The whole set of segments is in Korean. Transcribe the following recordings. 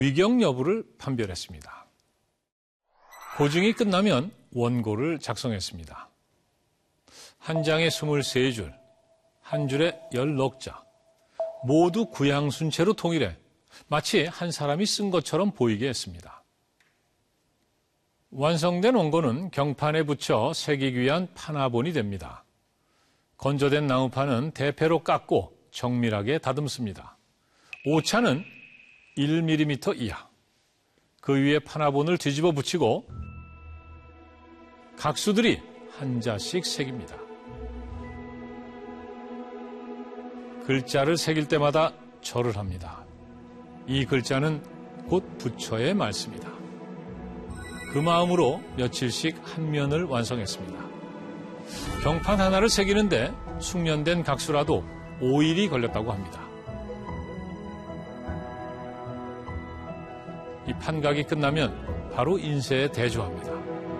위경 여부를 판별했습니다. 고증이 끝나면 원고를 작성했습니다. 한 장에 23줄, 한 줄에 10넉자, 모두 구양순체로 통일해 마치 한 사람이 쓴 것처럼 보이게 했습니다. 완성된 원고는 경판에 붙여 새기기 위한 판화본이 됩니다. 건조된 나무판은 대패로 깎고 정밀하게 다듬습니다. 오차는 1mm 이하. 그 위에 판화본을 뒤집어 붙이고 각수들이 한자씩 새깁니다. 글자를 새길 때마다 절을 합니다. 이 글자는 곧 부처의 말씀이다. 그 마음으로 며칠씩 한 면을 완성했습니다. 경판 하나를 새기는데 숙련된 각수라도 5일이 걸렸다고 합니다. 이 판각이 끝나면 바로 인쇄에 대조합니다.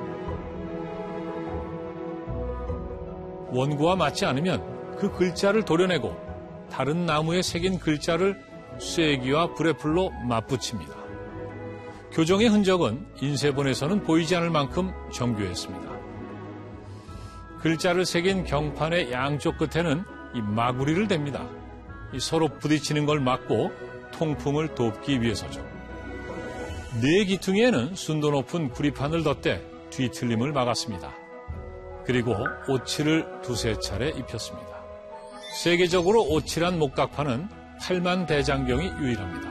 원고와 맞지 않으면 그 글자를 도려내고 다른 나무에 새긴 글자를 쇠기와 불의 맞붙입니다. 교정의 흔적은 인쇄본에서는 보이지 않을 만큼 정교했습니다. 글자를 새긴 경판의 양쪽 끝에는 이 마구리를 댑니다. 서로 부딪히는 걸 막고 통풍을 돕기 위해서죠. 네 기퉁이에는 순도 높은 구리판을 덧대 뒤틀림을 막았습니다. 그리고 오칠을 두세 차례 입혔습니다. 세계적으로 오칠한 목각판은 8만 대장경이 유일합니다.